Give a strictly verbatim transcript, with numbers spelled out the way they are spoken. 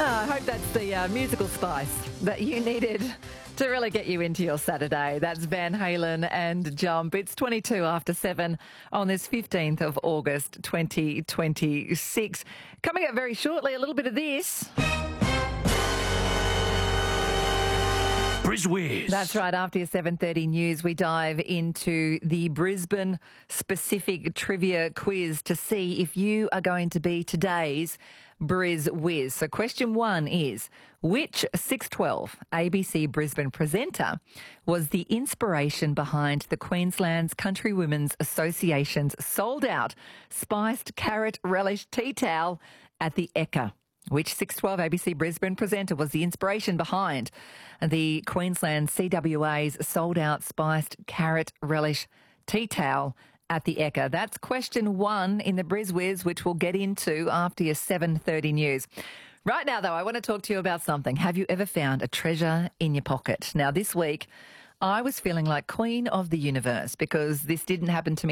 I hope that's the uh, musical spice that you needed to really get you into your Saturday. That's Van Halen and Jump. It's twenty-two after seven on this fifteenth of August twenty twenty-six. Coming up very shortly, a little bit of this. BrizWiz. That's right. After your seven thirty news, we dive into the Brisbane-specific trivia quiz to see if you are going to be today's BrizWiz. So question one is, which six twelve A B C Brisbane presenter was the inspiration behind the Queensland's Country Women's Association's sold-out spiced carrot relish tea towel at the Ekka? Which six twelve A B C Brisbane presenter was the inspiration behind the Queensland C W A's sold-out spiced carrot relish tea towel at the Ekka? That's question one in the BrizWiz, which we'll get into after your seven thirty news. Right now, though, I want to talk to you about something. Have you ever found a treasure in your pocket? Now, this week, I was feeling like queen of the universe because this didn't happen to me